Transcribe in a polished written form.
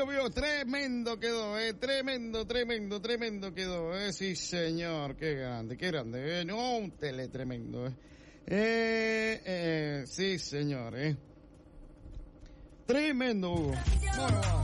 Vio, tremendo quedó, tremendo quedó, sí señor, qué grande, no, un tele tremendo, sí señor, tremendo, Hugo. Bueno,